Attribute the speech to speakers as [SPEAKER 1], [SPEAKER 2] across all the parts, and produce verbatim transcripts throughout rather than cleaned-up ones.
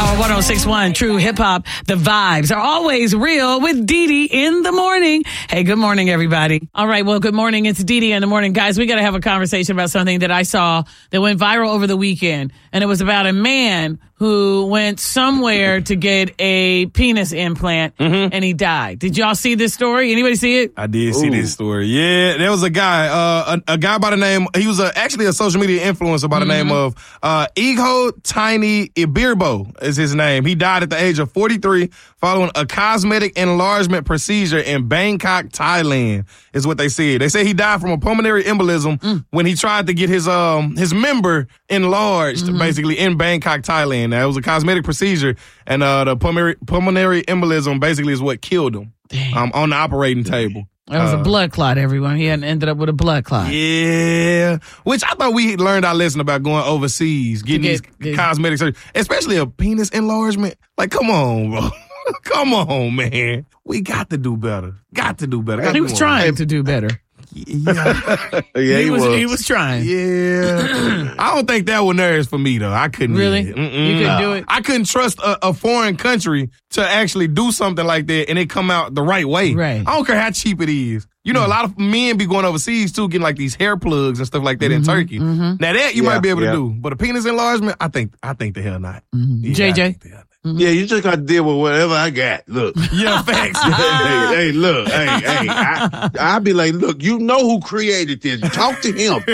[SPEAKER 1] Power one oh six point one, True Hip Hop. The vibes are always real with Dee Dee in the morning. Hey, good morning, everybody. All right, well, good morning. It's Dee Dee in the morning. Guys, we got to have a conversation about something that I saw that went viral over the weekend. And it was about a man who went somewhere to get a penis implant, mm-hmm. and he died. Did y'all see this story? Anybody see it?
[SPEAKER 2] I did Ooh. see this story. Yeah, there was a guy, uh, a, a guy by the name, he was a, actually a social media influencer by the mm-hmm. name of uh, Ego Tiny Ibirbo is his name. He died at the age of forty-three following a cosmetic enlargement procedure in Bangkok, Thailand, is what they said. They say he died from a pulmonary embolism mm. when he tried to get his um his member enlarged, mm-hmm. basically, in Bangkok, Thailand. Now, it was a cosmetic procedure, and uh, the pulmonary, pulmonary embolism basically is what killed him um, on the operating table.
[SPEAKER 1] That was uh, a blood clot, everyone. He had ended up with a blood clot.
[SPEAKER 2] Yeah. Which I thought we learned our lesson about going overseas, getting get, these get, cosmetic surgery, especially a penis enlargement. Like, come on, bro. Come on, man. We got to do better. Got to do better.
[SPEAKER 1] He was trying to do better.
[SPEAKER 2] Yeah,
[SPEAKER 1] yeah he, he was, was. He was trying.
[SPEAKER 2] Yeah, I don't think that was nerves for me though. I couldn't
[SPEAKER 1] really. You couldn't no. do it.
[SPEAKER 2] I couldn't trust a, a foreign country to actually do something like that and it come out the right way.
[SPEAKER 1] Right.
[SPEAKER 2] I don't care how cheap it is. You know, mm-hmm. a lot of men be going overseas too, getting like these hair plugs and stuff like that mm-hmm. in Turkey. Mm-hmm. Now that you yeah, might be able yeah. to do, but a penis enlargement, I think, I think the hell not.
[SPEAKER 1] Mm-hmm. Yeah, J J.
[SPEAKER 3] Mm-hmm. Yeah, you just got to deal with whatever I got. Look.
[SPEAKER 2] Yeah, facts.
[SPEAKER 3] hey, hey, look. Hey, hey. I, I be like, look, you know who created this. Talk to him.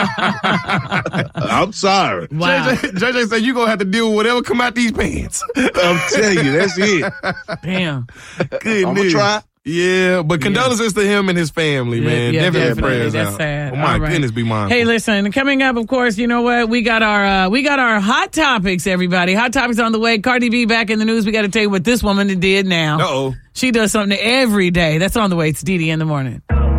[SPEAKER 3] I'm sorry.
[SPEAKER 2] Wow. J J, J J said you going to have to deal with whatever come out these pants.
[SPEAKER 3] I'm telling you, that's it.
[SPEAKER 1] Damn.
[SPEAKER 2] Good
[SPEAKER 3] I'm going to try.
[SPEAKER 2] Yeah, but condolences yeah. to him and his family, man.
[SPEAKER 1] Yeah, yeah,
[SPEAKER 2] definitely,
[SPEAKER 1] definitely
[SPEAKER 2] prayers
[SPEAKER 1] That's
[SPEAKER 2] out.
[SPEAKER 1] sad.
[SPEAKER 2] Oh my
[SPEAKER 1] right.
[SPEAKER 2] goodness, be mindful.
[SPEAKER 1] Hey, listen, coming up, of course, you know what? We got our uh, we got our hot topics, everybody. Hot topics on the way. Cardi B back in the news. We got to tell you what this woman did now.
[SPEAKER 2] Uh-oh.
[SPEAKER 1] She does something every day. That's on the way. It's Dee Dee in the morning.